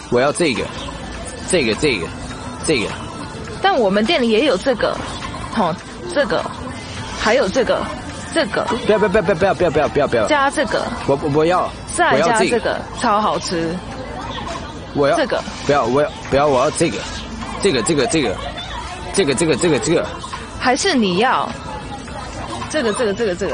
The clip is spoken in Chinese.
我要这个，这个。 但我们店里也有这个，这个，还有这个。 不要， 加这个， 我要， 再加这个，超好吃。 我要这个， 不要，我要这个，这个， 还是你要这个？